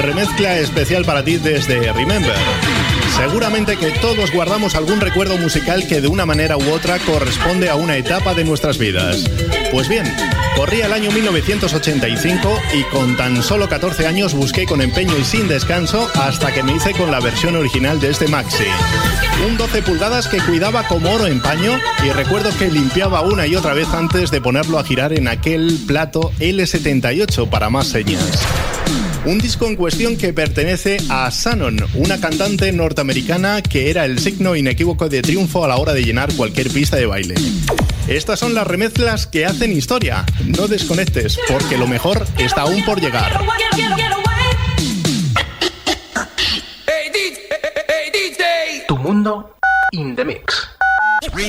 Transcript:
remezcla especial para ti desde Remember. Seguramente que todos guardamos algún recuerdo musical que de una manera u otra corresponde a una etapa de nuestras vidas. Pues bien, corría el año 1985 y con tan solo 14 años busqué con empeño y sin descanso hasta que me hice con la versión original de este maxi. Un 12 pulgadas que cuidaba como oro en paño y recuerdo que limpiaba una y otra vez antes de ponerlo a girar en aquel plato L78 para más señas. Un disco en cuestión que pertenece a Shannon, una cantante norteamericana que era el signo inequívoco de triunfo a la hora de llenar cualquier pista de baile. Estas son las remezclas que hacen historia. No desconectes, porque lo mejor está aún por llegar. Tu mundo in the mix.